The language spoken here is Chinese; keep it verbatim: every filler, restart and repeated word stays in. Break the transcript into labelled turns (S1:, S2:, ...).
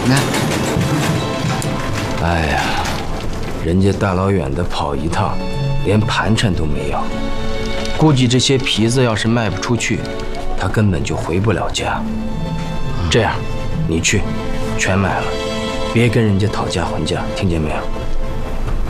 S1: 那，
S2: 哎呀，人家大老远的跑一趟，连盘缠都没有，估计这些皮子要是卖不出去，他根本就回不了家。这样，你去，全买了，别跟人家讨价还价，听见没有？